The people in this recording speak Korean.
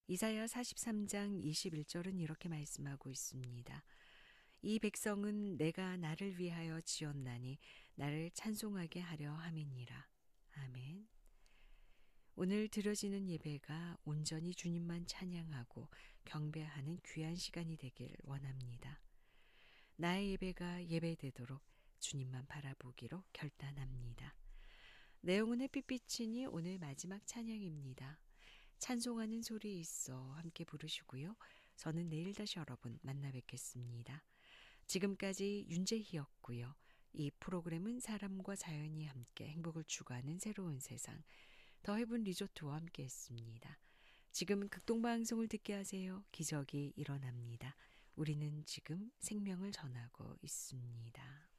이사야 43장 21절은 이렇게 말씀하고 있습니다. 이 백성은 내가 나를 위하여 지었나니 나를 찬송하게 하려 함이니라. 아멘. 오늘 드려지는 예배가 온전히 주님만 찬양하고 경배하는 귀한 시간이 되길 원합니다. 나의 예배가 예배되도록 주님만 바라보기로 결단합니다. 내용은 햇빛비치니 오늘 마지막 찬양입니다. 찬송하는 소리 있어 함께 부르시고요. 저는 내일 다시 여러분 만나 뵙겠습니다. 지금까지 윤재희였고요. 이 프로그램은 사람과 자연이 함께 행복을 추구하는 새로운 세상 더 헤븐 리조트와 함께 했습니다. 지금 극동방송을 듣게 하세요. 기적이 일어납니다. 우리는 지금 생명을 전하고 있습니다.